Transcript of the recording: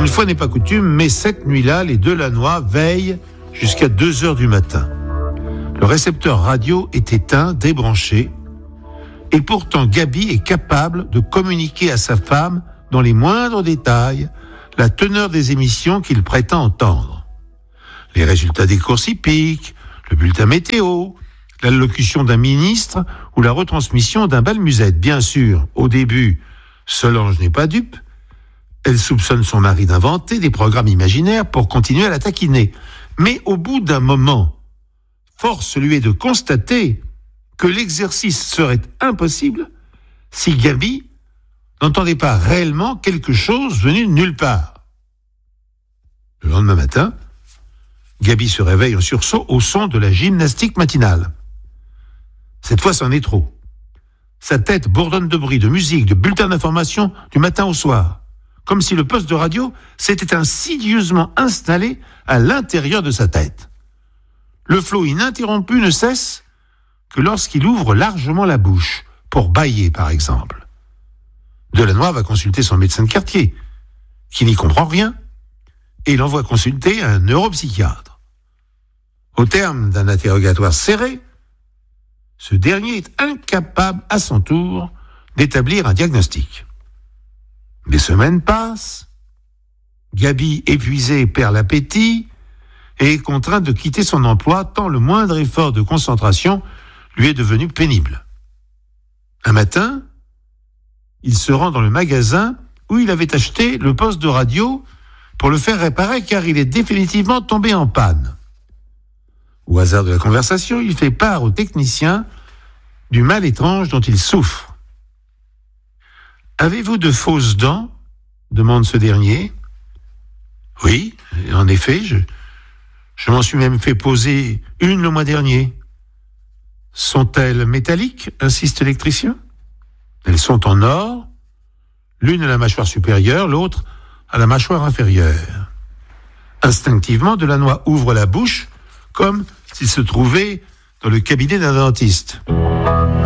Une fois n'est pas coutume, mais cette nuit-là, les Delannoy veillent jusqu'à 2h du matin. Le récepteur radio est éteint, débranché, et pourtant Gaby est capable de communiquer à sa femme, dans les moindres détails, la teneur des émissions qu'il prétend entendre. Les résultats des courses hippiques, le bulletin météo, l'allocution d'un ministre ou la retransmission d'un bal musette. Bien sûr, au début, Solange n'est pas dupe. Elle soupçonne son mari d'inventer des programmes imaginaires pour continuer à la taquiner. Mais au bout d'un moment, force lui est de constater que l'exercice serait impossible si Gaby n'entendait pas réellement quelque chose venu de nulle part. Le lendemain matin, Gaby se réveille en sursaut au son de la gymnastique matinale. Cette fois, c'en est trop. Sa tête bourdonne de bruit, de musique, de bulletins d'information du matin au soir, comme si le poste de radio s'était insidieusement installé à l'intérieur de sa tête. Le flot ininterrompu ne cesse que lorsqu'il ouvre largement la bouche, pour bâiller par exemple. Delannoy va consulter son médecin de quartier, qui n'y comprend rien, et l'envoie consulter un neuropsychiatre. Au terme d'un interrogatoire serré, ce dernier est incapable à son tour d'établir un diagnostic. Les semaines passent, Gaby, épuisée, perd l'appétit et est contrainte de quitter son emploi tant le moindre effort de concentration lui est devenu pénible. Un matin, il se rend dans le magasin où il avait acheté le poste de radio pour le faire réparer car il est définitivement tombé en panne. Au hasard de la conversation, il fait part au technicien du mal étrange dont il souffre. « Avez-vous de fausses dents ?» demande ce dernier. « Oui, en effet, je m'en suis même fait poser une le mois dernier. »« Sont-elles métalliques ?» insiste l'électricien. « Elles sont en or, l'une à la mâchoire supérieure, l'autre à la mâchoire inférieure. » Instinctivement, Delannoy ouvre la bouche comme s'il se trouvait dans le cabinet d'un dentiste.